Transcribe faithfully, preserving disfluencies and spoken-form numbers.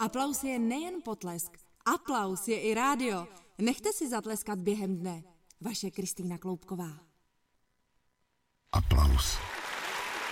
Aplaus je nejen potlesk, aplaus je i rádio. Nechte si zatleskat během dne. Vaše Kristýna Kloubková. Aplaus.